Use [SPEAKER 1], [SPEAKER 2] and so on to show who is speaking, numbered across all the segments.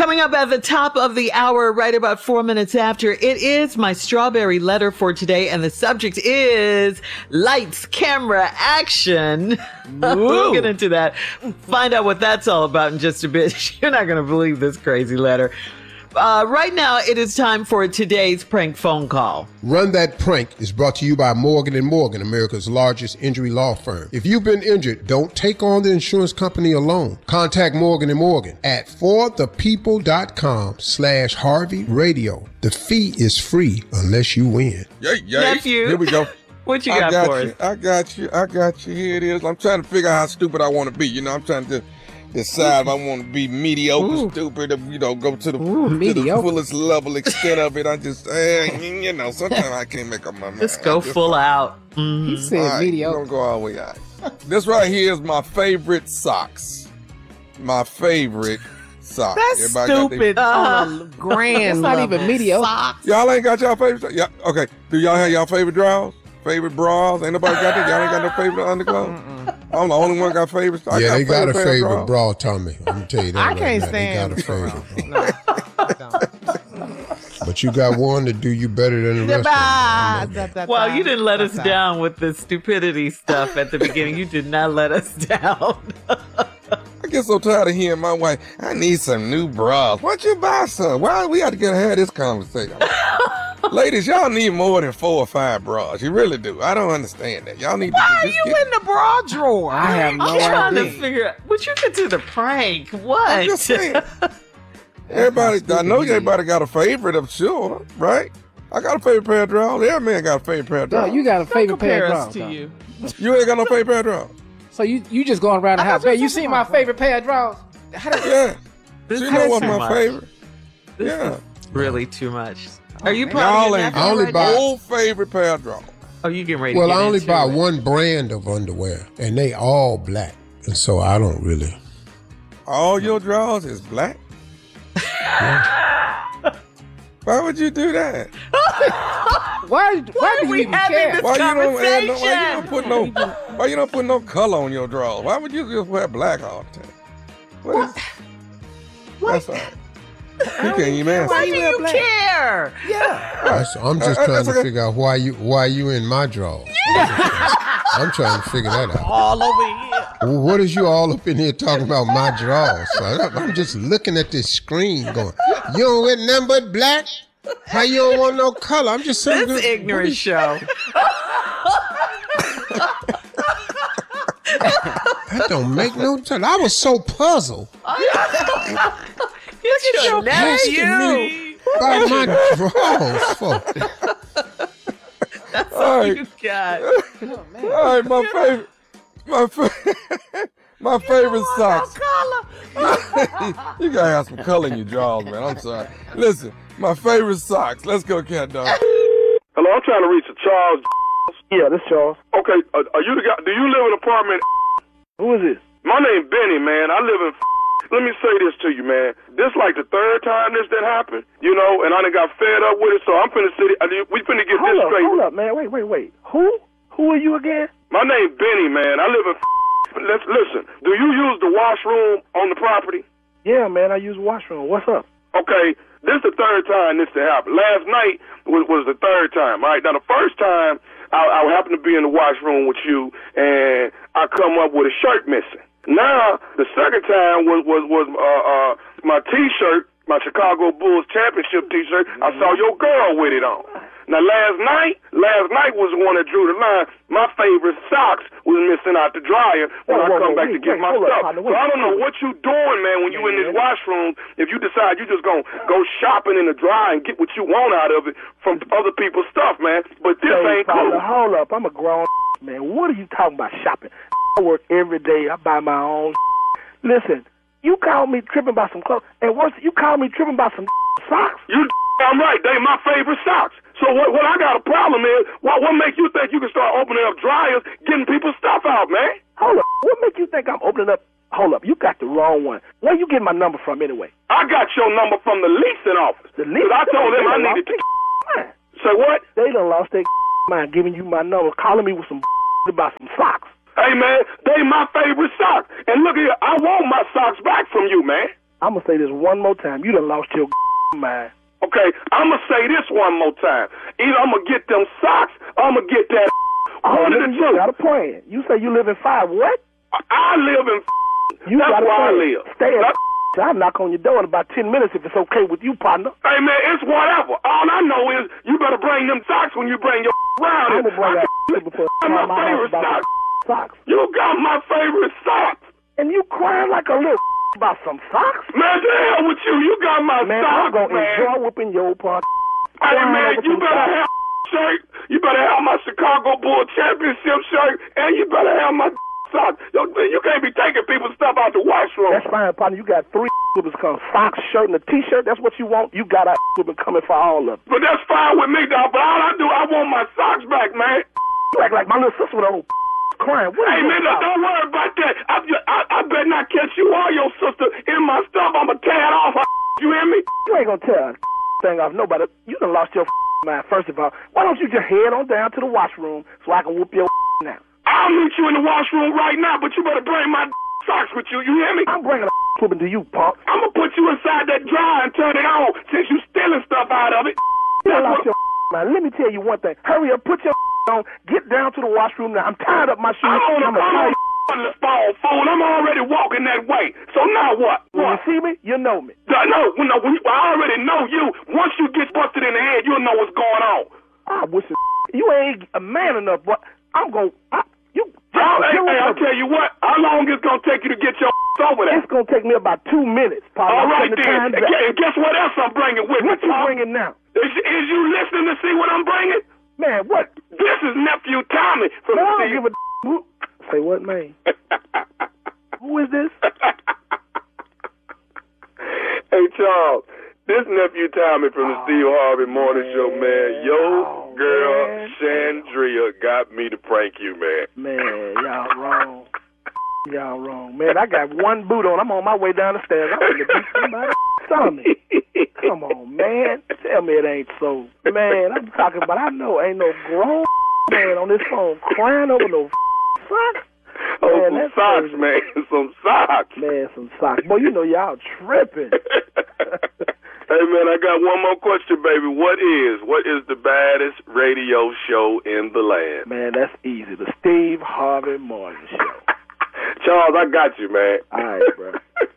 [SPEAKER 1] Coming up at the top of the hour, right about 4 minutes after, it is my strawberry letter for today, and the subject is lights, camera, action. We'll get into that. Find out what that's all about in just a bit. You're not going to believe this crazy letter. Right now, it is time for today's prank phone call.
[SPEAKER 2] Run That Prank is brought to you by Morgan & Morgan, America's largest injury law firm. If you've been injured, don't take on the insurance company alone. Contact Morgan & Morgan at forthepeople.com/Harvey Radio. The fee is free unless you win.
[SPEAKER 1] Nephew.
[SPEAKER 3] Here we go.
[SPEAKER 1] What you got for us?
[SPEAKER 3] I got you. Here it is. I'm trying to figure out how stupid I want to be. I'm trying to decide if I want to be mediocre, stupid, or, go to the fullest level extent of it. I just, sometimes I can't make up my mind.
[SPEAKER 1] Just go full out.
[SPEAKER 4] He said mediocre.
[SPEAKER 3] Don't go all the way out. This right here is my favorite socks.
[SPEAKER 4] That's
[SPEAKER 3] Everybody
[SPEAKER 4] stupid on a grand
[SPEAKER 1] That's not
[SPEAKER 4] level.
[SPEAKER 1] even mediocre.
[SPEAKER 4] Socks.
[SPEAKER 3] Y'all ain't got y'all favorite socks? Yeah, okay. Do y'all have y'all favorite drawers? Favorite bras? Ain't nobody got that? Y'all ain't got no favorite underclothes? I'm the only one got favorites.
[SPEAKER 2] Yeah, they got a favorite bra, Tommy. I'm going to tell you that.
[SPEAKER 4] I can't stand
[SPEAKER 2] they got a favorite bra.
[SPEAKER 4] No.
[SPEAKER 2] But you got one that do you better than the rest of them.
[SPEAKER 1] Well, you didn't let us down with the stupidity stuff at the beginning. You did not let us down.
[SPEAKER 3] I get so tired of hearing my wife, I need some new bras. Why don't you buy some? Why we have to have this conversation? Ladies, y'all need more than 4 or 5 bras. You really do. I don't understand that. Y'all need
[SPEAKER 4] Why
[SPEAKER 3] to
[SPEAKER 4] are you in the bra drawer?
[SPEAKER 1] I have
[SPEAKER 4] no
[SPEAKER 1] I'm trying
[SPEAKER 4] idea.
[SPEAKER 1] to figure out. Would you get to the prank? What?
[SPEAKER 3] I'm just saying. Everybody, I know everybody got a favorite, I'm sure, right? I got a favorite pair of drawers. Every man got a favorite pair of
[SPEAKER 4] No,
[SPEAKER 3] drawers.
[SPEAKER 4] you got a favorite pair of
[SPEAKER 1] Compare us
[SPEAKER 4] drawers.
[SPEAKER 1] to
[SPEAKER 4] though.
[SPEAKER 1] you.
[SPEAKER 3] You ain't got no favorite pair of drawers.
[SPEAKER 4] So you just going around the house. Hey, you seen my favorite pair of drawers?
[SPEAKER 3] Yeah.
[SPEAKER 1] This
[SPEAKER 3] She
[SPEAKER 1] is
[SPEAKER 3] know what's
[SPEAKER 1] too
[SPEAKER 3] my
[SPEAKER 1] much.
[SPEAKER 3] favorite.
[SPEAKER 1] This
[SPEAKER 3] Yeah.
[SPEAKER 1] is really too much. Are you
[SPEAKER 4] man.
[SPEAKER 1] proud of
[SPEAKER 3] Y'all
[SPEAKER 1] your
[SPEAKER 3] ain't
[SPEAKER 1] nephew
[SPEAKER 2] I only
[SPEAKER 1] right
[SPEAKER 2] buy-
[SPEAKER 1] now?
[SPEAKER 3] Old favorite pair of drawers.
[SPEAKER 1] Oh, you getting ready to
[SPEAKER 2] Well,
[SPEAKER 1] get
[SPEAKER 2] I only
[SPEAKER 1] into
[SPEAKER 2] buy
[SPEAKER 1] it.
[SPEAKER 2] one brand of underwear, and they all black. And so I don't really.
[SPEAKER 3] All your drawers is black? Why would you do that?
[SPEAKER 4] Why do
[SPEAKER 1] we
[SPEAKER 4] you even
[SPEAKER 1] having
[SPEAKER 4] care?
[SPEAKER 1] this-
[SPEAKER 3] Why you
[SPEAKER 1] Conversation.
[SPEAKER 3] don't put no color on your drawers? Why would you just wear black all the time? What? That's all right. You can't even answer.
[SPEAKER 1] Why do
[SPEAKER 4] wear
[SPEAKER 1] you
[SPEAKER 4] black?
[SPEAKER 1] care?
[SPEAKER 4] Yeah.
[SPEAKER 2] I'm just trying
[SPEAKER 3] that's
[SPEAKER 2] to
[SPEAKER 3] okay.
[SPEAKER 2] figure out why you in my drawers. I'm trying to figure that out.
[SPEAKER 4] All over here.
[SPEAKER 2] Well, what is you all up in here talking about my drawers? I'm just looking at this screen going, you don't wear nothing but black? How you don't want no color? I'm just saying.
[SPEAKER 1] This ignorant show.
[SPEAKER 2] That don't make no sense. I was so puzzled
[SPEAKER 1] It's your
[SPEAKER 2] asking
[SPEAKER 1] nephew.
[SPEAKER 2] me about my drawers for.
[SPEAKER 1] That's
[SPEAKER 3] All
[SPEAKER 1] all
[SPEAKER 3] right.
[SPEAKER 1] you got.
[SPEAKER 3] All right, my favorite socks. You gotta have some color in your drawers, man. I'm sorry. Listen, my favorite socks. Let's go, cat dog.
[SPEAKER 5] Hello, I'm trying to reach a Charles.
[SPEAKER 6] Yeah, this Charles.
[SPEAKER 5] Okay, are you the guy? Do you live in an apartment?
[SPEAKER 6] Who is this?
[SPEAKER 5] My name Benny, man. I live in. Let me say this to you, man. This like the 3rd time this done happened, and I done got fed up with it. So I'm finna we finna get this straight.
[SPEAKER 6] Hold up, man. Wait. Who are you again?
[SPEAKER 5] My name Benny, man. I live in. Let's listen. Do you use the washroom on the property?
[SPEAKER 6] Yeah, man. I use washroom. What's up?
[SPEAKER 5] Okay, this is the 3rd time this happened. Last night was the 3rd time. All right, now the first time I happened to be in the washroom with you, and I come up with a shirt missing. Now the second time was my T-shirt, my Chicago Bulls championship T-shirt. I saw your girl with it on. Now last night was the one that drew the line. My favorite socks was missing out the dryer when I come back to get my stuff. So I don't know what you doing, man, when you in this washroom. If you decide you just gonna go shopping in the dryer and get what you want out of it from other people's stuff, man. But this ain't cool.
[SPEAKER 6] Hold up. I'm a grown man. What are you talking about shopping? I work every day. I buy my own. Listen, you called me tripping about some clothes, and once you called me tripping about some socks.
[SPEAKER 5] I'm right. They my favorite socks. So what I got a problem is, what make you think you can start opening up dryers, getting people's stuff out, man?
[SPEAKER 6] Hold up. What make you think I'm opening up? Hold up. You got the wrong one. Where you getting my number from anyway?
[SPEAKER 5] I got your number from the leasing office.
[SPEAKER 6] The leasing?
[SPEAKER 5] 'Cause I told them I needed to. Say what?
[SPEAKER 6] They done lost their mind giving you my number, calling me with some about some socks.
[SPEAKER 5] Hey, man, they my favorite socks. And look here, I want my socks back from you, man.
[SPEAKER 6] I'm going to say this one more time. You done lost your mind.
[SPEAKER 5] Okay, I'm going to say this one more time. Either I'm going to get them socks or I'm going to get that one of the two.
[SPEAKER 6] You got a plan. You say you live in 5 what?
[SPEAKER 5] I live in
[SPEAKER 6] You
[SPEAKER 5] That's
[SPEAKER 6] got
[SPEAKER 5] where I
[SPEAKER 6] plan.
[SPEAKER 5] live.
[SPEAKER 6] Stay at I'll knock on your door in about 10 minutes if it's okay with you, partner.
[SPEAKER 5] Hey, man, it's whatever. All I know is you better bring them socks when you bring your around.
[SPEAKER 6] I'm going to bring that before
[SPEAKER 5] my favorite
[SPEAKER 6] socks.
[SPEAKER 5] You got my favorite socks.
[SPEAKER 6] And you crying like a little about some socks?
[SPEAKER 5] Man, the hell with you. You got my
[SPEAKER 6] man,
[SPEAKER 5] socks,
[SPEAKER 6] I'm going to
[SPEAKER 5] man.
[SPEAKER 6] enjoy whooping your part.
[SPEAKER 5] Hey, man, you better have shirt. You better have my Chicago Bull championship shirt. And you better have my socks. Yo, you can't be taking people's stuff out the washroom.
[SPEAKER 6] That's fine, partner. You got 3 whippers coming. Socks, shirt, and a T-shirt. That's what you want. You got a whipping coming for all of them.
[SPEAKER 5] But that's fine with me, dog. But all I do, I want my socks back, man.
[SPEAKER 6] You act like my little sister with a old crying.
[SPEAKER 5] Hey, man, don't worry about that. I better not catch you or your sister in my stuff. I'm going to tear it off. You hear me?
[SPEAKER 6] You ain't going to tear a thing off nobody. You done lost your mind. First of all, why don't you just head on down to the washroom so I can whoop your now?
[SPEAKER 5] I'll meet you in the washroom right now, but you better bring my socks with you. You hear me?
[SPEAKER 6] I'm bringing a whipping to you, punk.
[SPEAKER 5] I'm going to put you inside that dryer and turn it on since you stealing stuff out of it.
[SPEAKER 6] You done lost your mind. Let me tell you one thing. Hurry up, put your on, get down to the washroom now. I'm tired of my shoes.
[SPEAKER 5] I'm on the phone, fool. I'm already walking that way. So now what?
[SPEAKER 6] When you see me, you know me.
[SPEAKER 5] No, I already know you. Once you get busted in the head, you'll know what's going on.
[SPEAKER 6] I wish you ain't a man enough, but I'm going to...
[SPEAKER 5] Hey, I'll tell you what. How long is it going to take you to get your over there?
[SPEAKER 6] It's going to take me about 2 minutes, partner.
[SPEAKER 5] All right, then. And guess what else I'm bringing with me?
[SPEAKER 6] What you bringing now?
[SPEAKER 5] Is you listening to see what I'm bringing?
[SPEAKER 6] Man, what?
[SPEAKER 5] This is nephew Tommy from
[SPEAKER 6] man,
[SPEAKER 5] the
[SPEAKER 6] I don't give a... Say what, man? Who is this?
[SPEAKER 5] Hey, Charles. This nephew Tommy from the Steve Harvey Morning Show, man. Yo, girl, Chandria got me to prank you, man.
[SPEAKER 6] Man, y'all wrong. Y'all wrong. Man, I got one boot on. I'm on my way down the stairs. I'm going to beat somebody. Tommy. Come on, man. Tell me it ain't so. Man, I'm talking about, I know ain't no grown man on this phone crying over no socks.
[SPEAKER 5] Oh, man, some socks, man. Some socks.
[SPEAKER 6] Man, some socks. Boy, you know y'all tripping.
[SPEAKER 5] Hey, man, I got one more question, baby. What is the baddest radio show in the land?
[SPEAKER 6] Man, that's easy. The Steve Harvey Morning Show.
[SPEAKER 5] Charles, I got you, man.
[SPEAKER 6] All right, bro.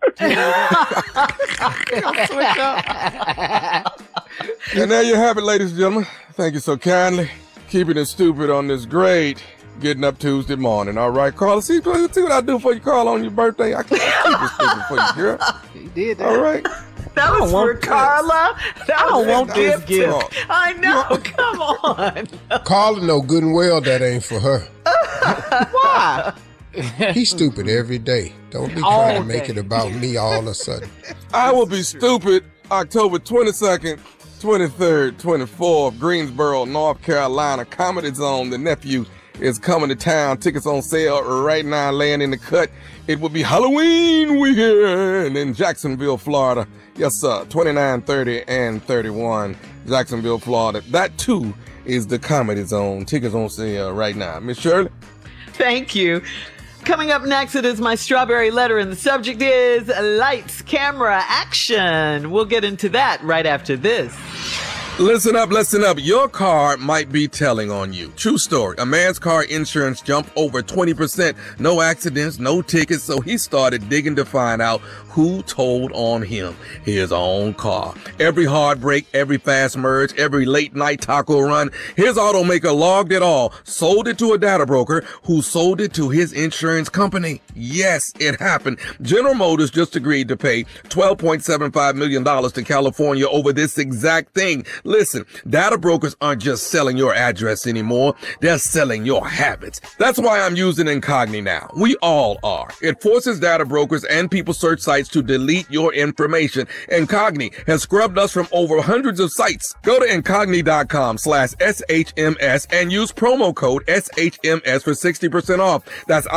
[SPEAKER 3] And there you have it, ladies and gentlemen. Thank you so kindly. Keeping it stupid on this great Getting Up Tuesday morning. All right, Carla. See what I do for you, Carla, on your birthday? I can't keep it stupid for you, girl.
[SPEAKER 4] You did that.
[SPEAKER 3] All right.
[SPEAKER 1] That was for Carla. I don't want this gift. I know. Come on.
[SPEAKER 2] Carla know good and well that ain't for her.
[SPEAKER 1] Why?
[SPEAKER 2] He's stupid every day. Don't be trying to make it about me all of a sudden.
[SPEAKER 3] I will be stupid October 22nd, 23rd, 24th, Greensboro, North Carolina, Comedy Zone. The nephew is coming to town. Tickets on sale right now, laying in the cut. It will be Halloween weekend in Jacksonville, Florida. Yes, sir. 29, 30, and 31, Jacksonville, Florida. That, too, is the Comedy Zone. Tickets on sale right now. Miss Shirley?
[SPEAKER 1] Thank you. Coming up next, it is my strawberry letter, and the subject is lights, camera, action. We'll get into that right after this.
[SPEAKER 3] Listen up. Your car might be telling on you. True story. A man's car insurance jumped over 20%. No accidents, no tickets. So he started digging to find out who told on him. His own car. Every hard break, every fast merge, every late night taco run. His automaker logged it all, sold it to a data broker who sold it to his insurance company. Yes, it happened. General Motors just agreed to pay $12.75 million to California over this exact thing. Listen, data brokers aren't just selling your address anymore. They're selling your habits. That's why I'm using Incogni now. We all are. It forces data brokers and people search sites to delete your information. Incogni has scrubbed us from over hundreds of sites. Go to Incogni.com/SHMS and use promo code SHMS for 60% off. That's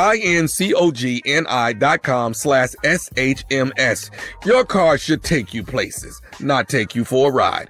[SPEAKER 3] INCOGNI.com/SHMS. Your car should take you places, not take you for a ride.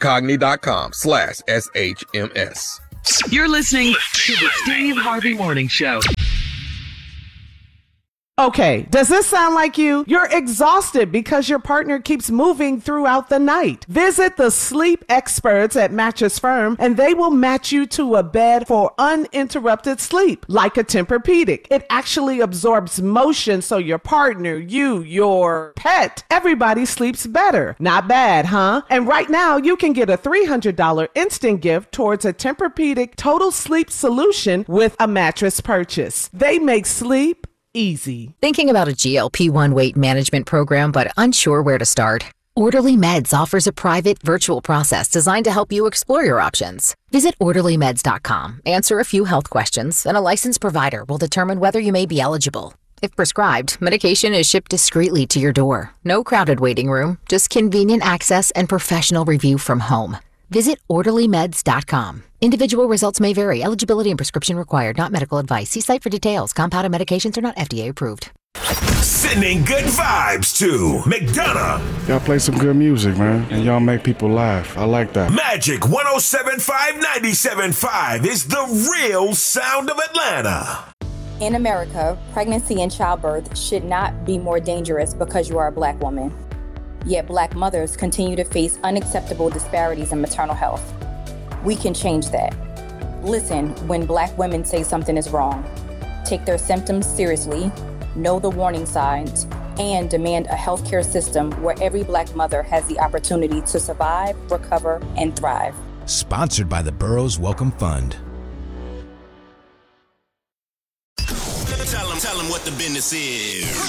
[SPEAKER 3] Incogni.com/SHMS.
[SPEAKER 7] You're listening to the Steve Harvey Morning Show. Okay, does this sound like you? You're exhausted because your partner keeps moving throughout the night. Visit the sleep experts at Mattress Firm and they will match you to a bed for uninterrupted sleep, like a Tempur-Pedic. It actually absorbs motion so your partner, you, your pet, everybody sleeps better. Not bad, huh? And right now you can get a $300 instant gift towards a Tempur-Pedic total sleep solution with a mattress purchase. They make sleep easy.
[SPEAKER 8] Thinking about a GLP-1 weight management program but unsure where to start? Orderly Meds offers a private virtual process designed to help you explore your options. Visit orderlymeds.com, answer a few health questions, and a licensed provider will determine whether you may be eligible. If prescribed, medication is shipped discreetly to your door. No crowded waiting room, just convenient access and professional review from home. Visit orderlymeds.com. Individual results may vary. Eligibility and prescription required. Not medical advice. See site for details. Compounded medications are not FDA approved.
[SPEAKER 9] Sending good vibes to McDonough.
[SPEAKER 10] Y'all play some good music, man, and y'all make people laugh. I like that.
[SPEAKER 9] Magic 107.5 97.5 is the real sound of Atlanta.
[SPEAKER 11] In America, pregnancy and childbirth should not be more dangerous because you are a Black woman. Yet Black mothers continue to face unacceptable disparities in maternal health. We can change that. Listen when Black women say something is wrong. Take their symptoms seriously, know the warning signs, and demand a healthcare system where every Black mother has the opportunity to survive, recover, and thrive.
[SPEAKER 12] Sponsored by the Burroughs Welcome Fund.
[SPEAKER 9] Tell them what the business is.